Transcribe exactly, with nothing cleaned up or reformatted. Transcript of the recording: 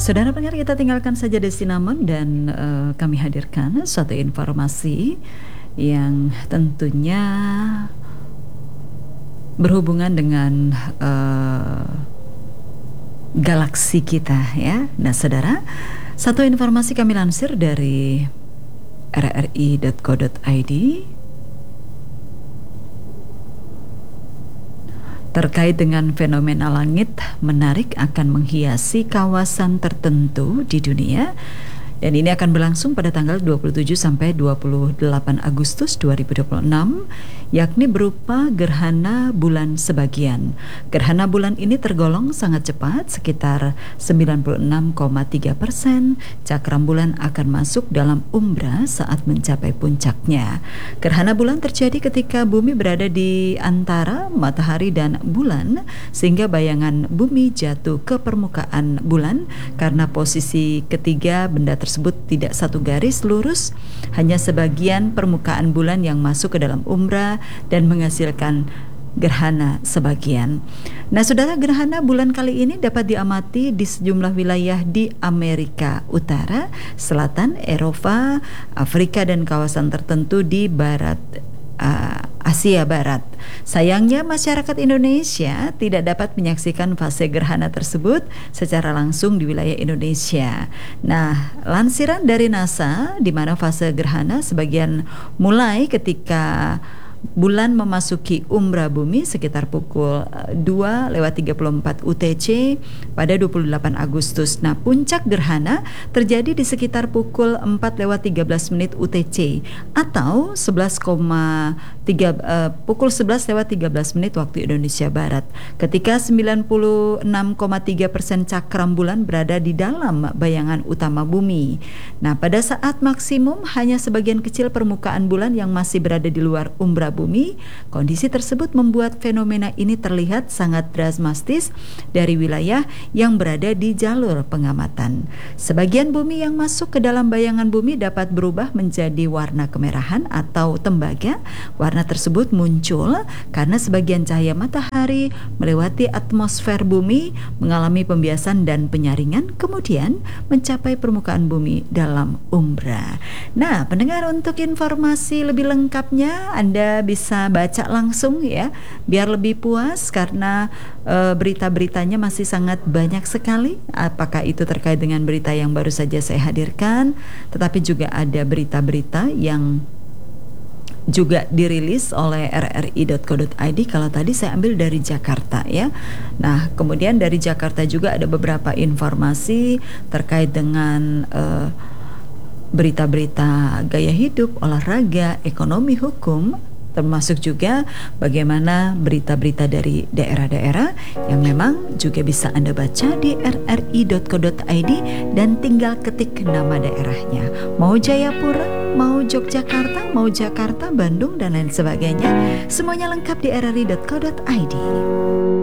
Saudara pendengar, kita tinggalkan saja Destinamon dan uh, kami hadirkan suatu informasi yang tentunya berhubungan dengan uh, galaksi kita ya. Nah saudara, satu informasi kami lansir dari r r i dot co dot i d terkait dengan fenomena langit menarik akan menghiasi kawasan tertentu di dunia. Dan ini akan berlangsung pada tanggal dua puluh tujuh sampai dua puluh delapan Agustus dua ribu dua puluh enam, yakni berupa gerhana bulan sebagian. Gerhana bulan ini tergolong sangat cepat, sekitar sembilan puluh enam koma tiga persen. Cakram bulan akan masuk dalam umbra saat mencapai puncaknya. Gerhana bulan terjadi ketika bumi berada di antara matahari dan bulan, sehingga bayangan bumi jatuh ke permukaan bulan. Karena posisi ketiga benda tersebut tersebut tidak satu garis lurus, hanya sebagian permukaan bulan yang masuk ke dalam umbra dan menghasilkan gerhana sebagian. Nah saudara, gerhana bulan kali ini dapat diamati di sejumlah wilayah di Amerika Utara, Selatan, Eropa, Afrika dan kawasan tertentu di barat uh, Asia Barat. Sayangnya masyarakat Indonesia tidak dapat menyaksikan fase gerhana tersebut secara langsung di wilayah Indonesia. Nah, lansiran dari NASA, di mana fase gerhana sebagian mulai ketika bulan memasuki umbra bumi sekitar pukul dua lewat tiga puluh empat U T C pada dua puluh delapan Agustus. Nah, puncak gerhana terjadi di sekitar pukul empat lewat tiga belas menit U T C atau sebelas koma tiga uh, pukul sebelas lewat tiga belas menit waktu Indonesia Barat. Ketika sembilan puluh enam koma tiga persen cakram bulan berada di dalam bayangan utama bumi. Nah, pada saat maksimum hanya sebagian kecil permukaan bulan yang masih berada di luar umbra bumi. Kondisi tersebut membuat fenomena ini terlihat sangat dramatis dari wilayah yang berada di jalur pengamatan. Sebagian bumi yang masuk ke dalam bayangan bumi dapat berubah menjadi warna kemerahan atau tembaga. Warna tersebut muncul karena sebagian cahaya matahari melewati atmosfer bumi, mengalami pembiasan dan penyaringan, kemudian mencapai permukaan bumi dalam umbra. Nah, pendengar, untuk informasi lebih lengkapnya Anda bisa baca langsung ya, biar lebih puas karena e, berita-beritanya masih sangat banyak sekali. Apakah itu terkait dengan berita yang baru saja saya hadirkan, tetapi juga ada berita-berita yang juga dirilis oleh r r i dot co dot i d. Kalau tadi saya ambil dari Jakarta ya. Nah, kemudian dari Jakarta juga ada beberapa informasi terkait dengan e, berita-berita gaya hidup, olahraga, ekonomi, hukum, termasuk juga bagaimana berita-berita dari daerah-daerah yang memang juga bisa Anda baca di r r i dot co dot i d dan tinggal ketik nama daerahnya. Mau Jayapura, mau Yogyakarta, mau Jakarta, Bandung dan lain sebagainya, semuanya lengkap di r r i dot co dot i d.